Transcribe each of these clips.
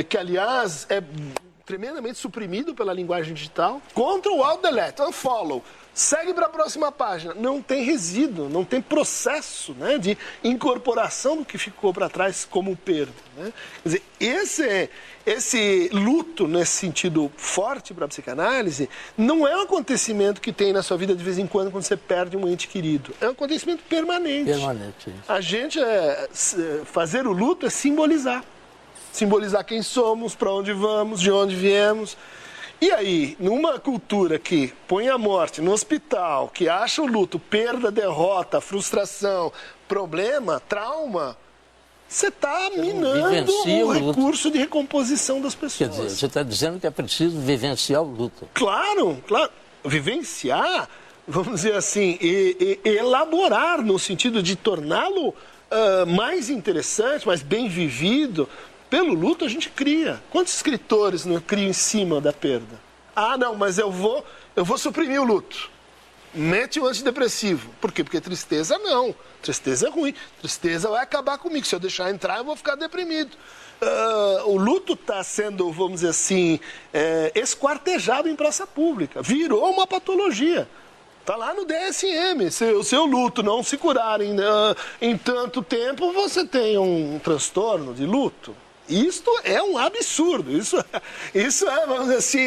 que aliás é tremendamente suprimido pela linguagem digital. Ctrl, Alt, Delete, Unfollow. Segue para a próxima página. Não tem resíduo, não tem processo, né, de incorporação do que ficou para trás como perda. Né? Quer dizer, esse luto, nesse sentido forte para a psicanálise, não é um acontecimento que tem na sua vida de vez em quando você perde um ente querido. É um acontecimento permanente. Permanente. A gente, fazer o luto é simbolizar. Simbolizar quem somos, para onde vamos, de onde viemos. E aí, numa cultura que põe a morte no hospital, que acha o luto perda, derrota, frustração, problema, trauma, você está minando o recurso de recomposição das pessoas. Quer dizer, você está dizendo que é preciso vivenciar o luto. Claro, claro. Vivenciar, vamos dizer assim, e elaborar no sentido de torná-lo mais interessante, mais bem vivido. Pelo luto a gente cria. Quantos escritores não criam em cima da perda? Ah, não, mas eu vou suprimir o luto. Mete o antidepressivo. Por quê? Porque tristeza não. Tristeza é ruim. Tristeza vai acabar comigo. Se eu deixar entrar, eu vou ficar deprimido. O luto está sendo, vamos dizer assim, esquartejado em praça pública. Virou uma patologia. Está lá no DSM. Se o seu luto não se curar em tanto tempo, você tem um transtorno de luto. Isto é um absurdo. Isso é, vamos dizer assim,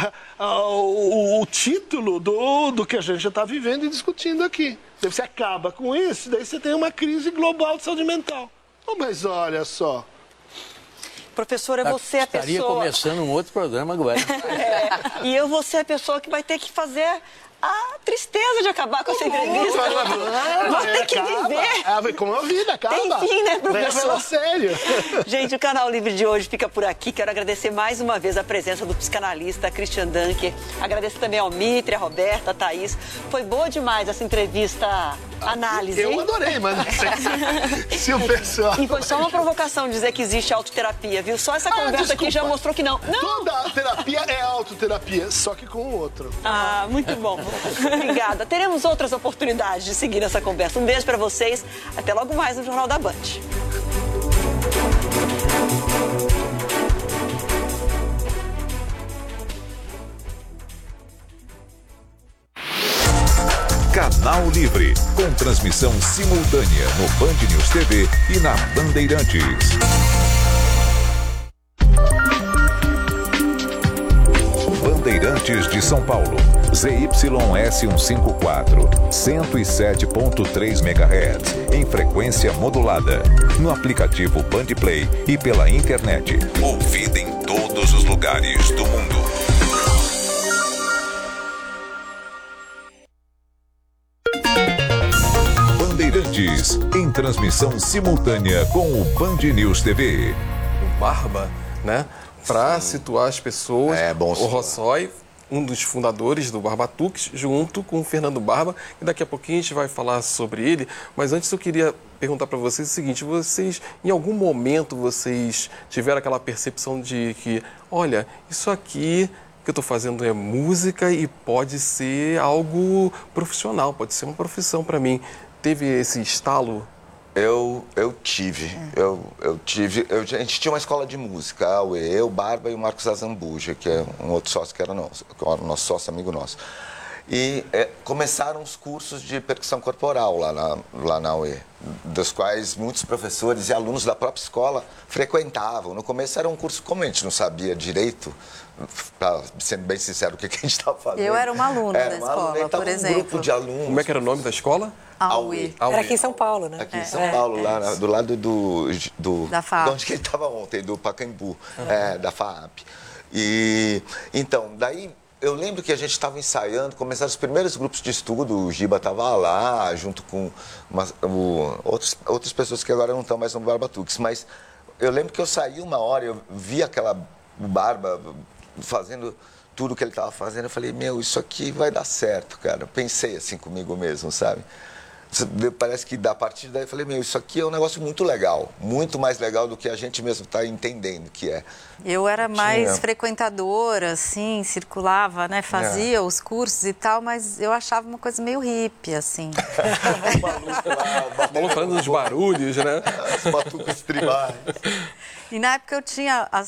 o título do que a gente já está vivendo e discutindo aqui. Daí você acaba com isso, daí você tem uma crise global de saúde mental. Oh, mas olha só. Professora, você é a pessoa... Estaria começando um outro programa agora. E eu vou ser a pessoa que vai ter que fazer a tristeza de acabar com essa entrevista. Vou ter que viver. Como a vida, acaba. Tem fim, né, professor? Leva a sério. Gente, o Canal Livre de hoje fica por aqui. Quero agradecer mais uma vez a presença do psicanalista Christian Dunker. Agradeço também ao Mitre, a Roberta, a Thaís. Foi boa demais essa entrevista análise. Eu adorei, mas não sei se o pessoal... E foi só uma provocação dizer que existe autoterapia, viu? Só essa conversa aqui já mostrou que não. Toda terapia é autoterapia, só que com o outro. Ah, muito bom. Obrigada. Teremos outras oportunidades de seguir essa conversa. Um beijo para vocês. Até logo mais no Jornal da Band. Canal Livre, com transmissão simultânea no Band News TV e na Bandeirantes. Bandeirantes de São Paulo, ZYS 154, 107.3 MHz, em frequência modulada, no aplicativo Bandplay e pela internet. Ouvida em todos os lugares do mundo. Bandeirantes, em transmissão simultânea com o Band News TV. O Barba, né? Para situar as pessoas, o Rossói, um dos fundadores do Barbatux, junto com o Fernando Barba, e daqui a pouquinho a gente vai falar sobre ele, mas antes eu queria perguntar para vocês o seguinte: vocês, em algum momento, vocês tiveram aquela percepção de que, olha, isso aqui que eu estou fazendo é música e pode ser algo profissional, pode ser uma profissão para mim? Teve esse estalo? Eu tive. A gente tinha uma escola de música, eu, Barba e o Marcos Azambuja, que é um outro sócio que era nosso sócio, amigo nosso. E começaram os cursos de percussão corporal lá na UE, dos quais muitos professores e alunos da própria escola frequentavam. No começo era um curso, como a gente não sabia direito, para ser bem sincero, o que a gente estava fazendo. Eu era uma aluna da escola, por exemplo. Um grupo de alunos. Como é que era o nome da escola? AUE. Era aqui em São Paulo, né? Aqui em São Paulo, lá do lado da FAAP. De onde que ele estava ontem, do Pacaembu, da FAAP. E então, daí eu lembro que a gente estava ensaiando, começaram os primeiros grupos de estudo, o Giba estava lá, junto com outras pessoas que agora não estão mais no Barbatux, mas eu lembro que eu saí uma hora, eu vi aquela Barba fazendo tudo que ele estava fazendo, eu falei, isso aqui vai dar certo, cara. Eu pensei assim comigo mesmo, sabe? Parece que a partir daí eu falei, isso aqui é um negócio muito legal, muito mais legal do que a gente mesmo está entendendo que é. Eu era mais frequentadora, assim, circulava, né, fazia os cursos e tal, mas eu achava uma coisa meio hippie, assim. O maluco falando dos barulhos, né? Os batucos tribais. E na época eu tinha